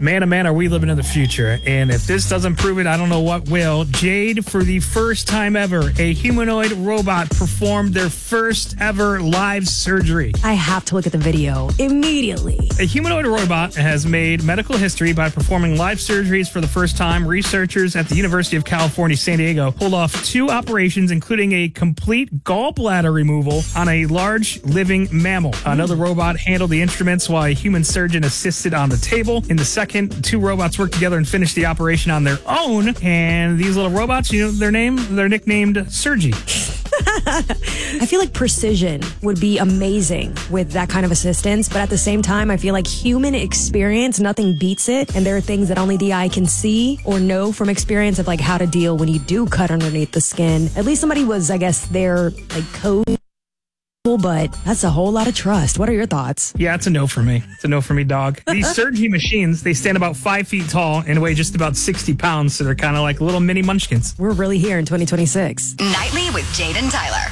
Man, oh man, are we living in the future. And if this doesn't prove it, I don't know what will. Jade, for the first time ever, a humanoid robot performed their first ever live surgery. I have to look at the video immediately. A humanoid robot has made medical history by performing live surgeries for the first time. Researchers at the University of California, San Diego pulled off 2 operations, including a complete gallbladder removal on a large living mammal. Another robot handled the instruments while a human surgeon assisted on the table. In the second, 2 robots worked together and finished the operation on their own. And these little robots, you know their name? They're nicknamed Sergi. I feel like precision would be amazing with that kind of assistance, but at the same time, I feel like human experience, nothing beats it. And there are things that only the eye can see or know from experience of like how to deal when you do cut underneath the skin. At least somebody was, I guess, there like code. But that's a whole lot of trust. What are your thoughts? Yeah, it's a no for me. It's a no for me, dog. These Sergi machines, they stand about 5 feet tall and weigh just about 60 pounds, so they're kind of like little mini munchkins. We're really here in 2026. Nightly with Jade and Tyler.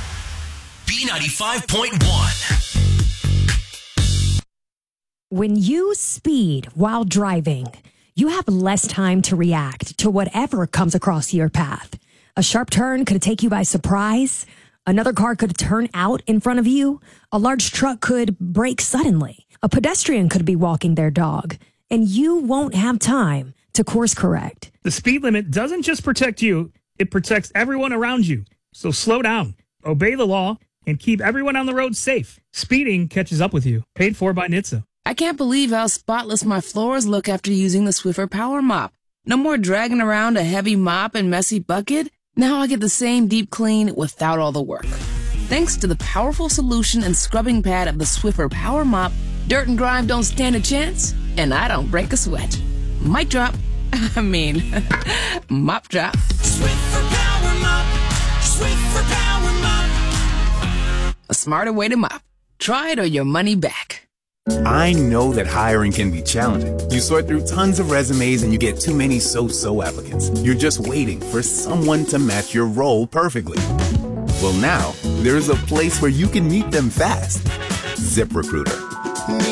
B95.1. When you speed while driving, you have less time to react to whatever comes across your path. A sharp turn could take you by surprise. Another car could turn out in front of you. A large truck could brake suddenly. A pedestrian could be walking their dog. And you won't have time to course correct. The speed limit doesn't just protect you, it protects everyone around you. So slow down, obey the law, and keep everyone on the road safe. Speeding catches up with you. Paid for by NHTSA. I can't believe how spotless my floors look after using the Swiffer Power Mop. No more dragging around a heavy mop and messy bucket. Now I get the same deep clean without all the work. Thanks to the powerful solution and scrubbing pad of the Swiffer Power Mop, dirt and grime don't stand a chance, and I don't break a sweat. Mic drop. Mop drop. Swiffer Power Mop. Swiffer Power Mop. A smarter way to mop. Try it or your money back. I know that hiring can be challenging. You sort through tons of resumes and you get too many so-so applicants. You're just waiting for someone to match your role perfectly. Well, now, there's a place where you can meet them fast. ZipRecruiter.